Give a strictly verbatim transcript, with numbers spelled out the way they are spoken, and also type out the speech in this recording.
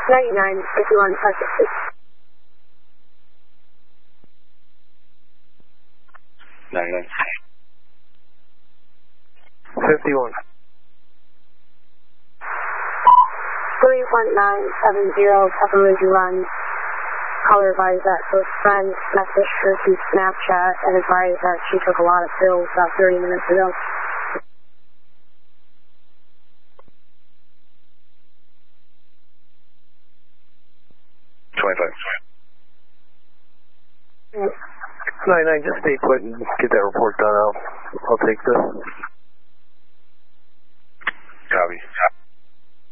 ninety-nine fifty-one Pacific. ninety-nine. fifty-one. three one nine seven zero Papa Ridge Run. Caller advised that close friend messaged her through Snapchat and advised that she took a lot of pills about thirty minutes ago. twenty-five. Yes. ninety-nine, just stay put and get that report done. I'll, I'll take this.